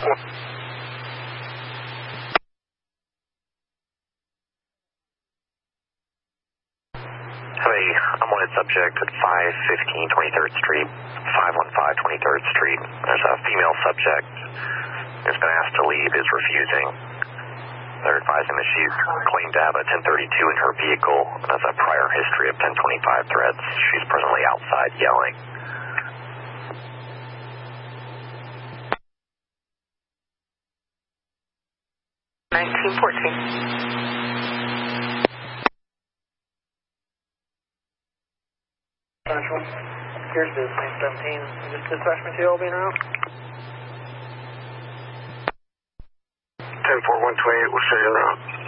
Hey, I'm wanted subject at 515 23rd Street, 515 23rd Street. There's a female subject who's been asked to leave, is refusing. They're advising that she's claimed to have a 1032 in her vehicle and has a prior history of 1025 threats. She's presently outside yelling. Central. Here's the 917. Is this dispatch material being out? 104128, we'll show you around.